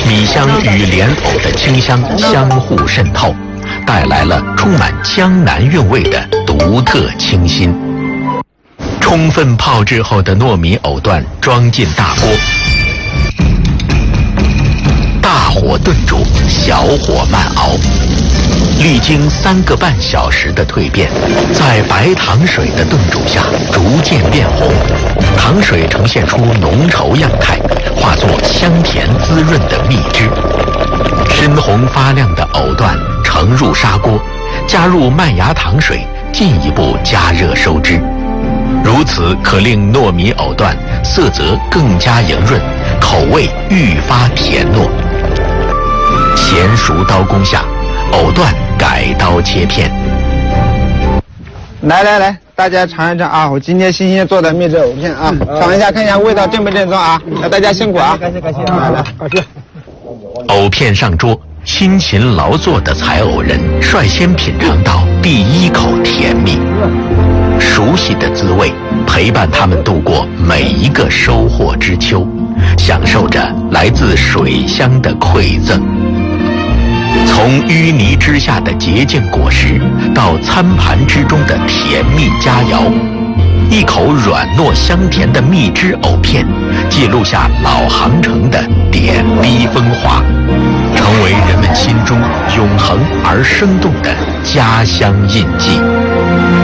米香与莲藕的清香相互渗透，带来了充满江南韵味的独特清新。充分泡制后的糯米藕段装进大锅，大火炖煮，小火慢熬。历经3个半小时的蜕变，在白糖水的炖煮下逐渐变红，糖水呈现出浓稠样态，化作香甜滋润的蜜汁。深红发亮的藕段盛入砂锅，加入麦芽糖水，进一步加热收汁。如此可令糯米藕段色泽更加莹润，口味愈发甜糯。娴熟刀工下，藕段改刀切片。 来，大家尝一尝啊！我今天新鲜做的秘制藕片啊，尝一下，看一下味道正不正宗啊！那大家辛苦啊！感谢，来，感谢。 藕片上桌，辛勤劳作的采藕人率先品尝到第1口甜蜜，熟悉的滋味陪伴他们度过每一个收获之秋，享受着来自水乡的馈赠。从淤泥之下的洁净果实，到餐盘之中的甜蜜佳肴，一口软糯香甜的蜜汁藕片，记录下老杭城的点滴风华，成为人们心中永恒而生动的家乡印记。